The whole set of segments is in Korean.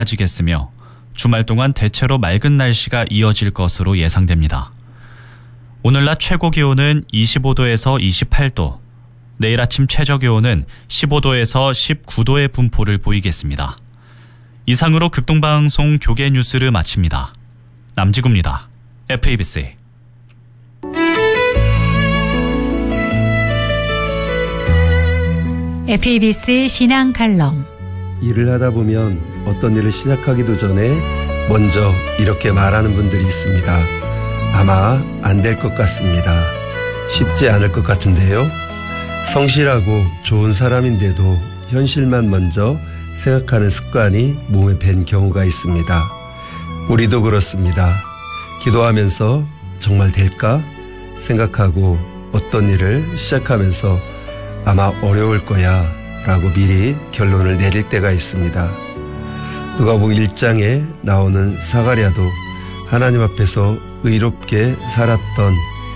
지겠으며 주말 동안 대체로 맑은 날씨가 이어질 것으로 예상됩니다. 오늘 낮 최고 기온은 25도에서 28도, 내일 아침 최저 기온은 15도에서 19도의 분포를 보이겠습니다. 이상으로 극동방송 교계 뉴스를 마칩니다. 남지구입니다. FABC. FABC 신앙 칼럼. 일을 하다 보면 어떤 일을 시작하기도 전에 먼저 이렇게 말하는 분들이 있습니다. 아마 안 될 것 같습니다. 쉽지 않을 것 같은데요. 성실하고 좋은 사람인데도 현실만 먼저 생각하는 습관이 몸에 밴 경우가 있습니다. 우리도 그렇습니다. 기도하면서 정말 될까 생각하고 어떤 일을 시작하면서 아마 어려울 거야 라고 미리 결론을 내릴 때가 있습니다. 누가복음 1장에 나오는 사가랴도 하나님 앞에서 의롭게 살았던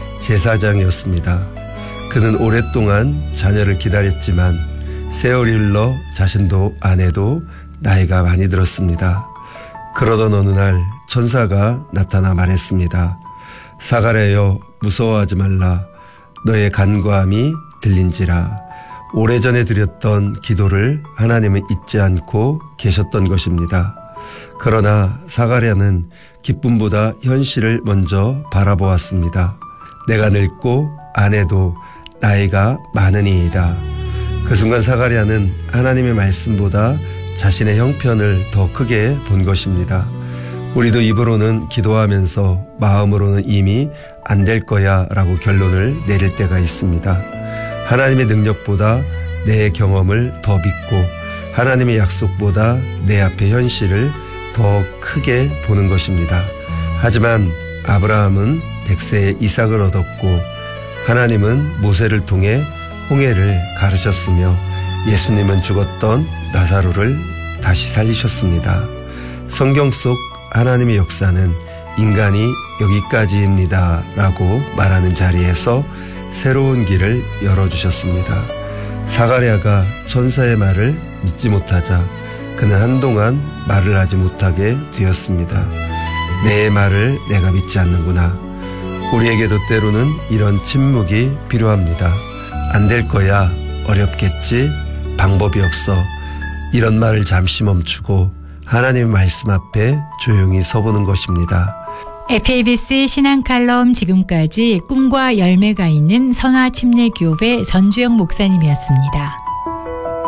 제사장이었습니다. 그는 오랫동안 자녀를 기다렸지만 세월이 흘러 자신도 아내도 나이가 많이 들었습니다. 그러던 어느 날 천사가 나타나 말했습니다. 사가랴여 무서워하지 말라. 너의 간과함이 들린지라. 오래전에 드렸던 기도를 하나님은 잊지 않고 계셨던 것입니다. 그러나 사가랴는 기쁨보다 현실을 먼저 바라보았습니다. 내가 늙고 아내도 나이가 많으니이다. 그 순간 사가랴는 하나님의 말씀보다 자신의 형편을 더 크게 본 것입니다. 우리도 입으로는 기도하면서 마음으로는 이미 안 될 거야 라고 결론을 내릴 때가 있습니다. 하나님의 능력보다 내 경험을 더 믿고 하나님의 약속보다 내 앞의 현실을 더 크게 보는 것입니다. 하지만 아브라함은 100세에 이삭을 얻었고 하나님은 모세를 통해 홍해를 가르셨으며 예수님은 죽었던 나사로를 다시 살리셨습니다. 성경 속 하나님의 역사는 인간이 여기까지입니다 라고 말하는 자리에서 새로운 길을 열어주셨습니다. 사가랴가 천사의 말을 믿지 못하자 그는 한동안 말을 하지 못하게 되었습니다. 내 말을 내가 믿지 않는구나. 우리에게도 때로는 이런 침묵이 필요합니다. 안 될 거야, 어렵겠지, 방법이 없어. 이런 말을 잠시 멈추고 하나님의 말씀 앞에 조용히 서보는 것입니다. FABC 신앙 칼럼 지금까지 꿈과 열매가 있는 선화침례교회 전주영 목사님이었습니다.